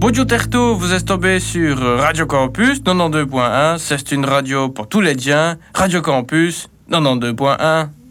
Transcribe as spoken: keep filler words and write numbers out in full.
Bonjour Terto, vous êtes tombé sur Radio Campus quatre-vingt-douze point un. C'est une radio pour tous les diens. Radio Campus quatre-vingt-douze point un.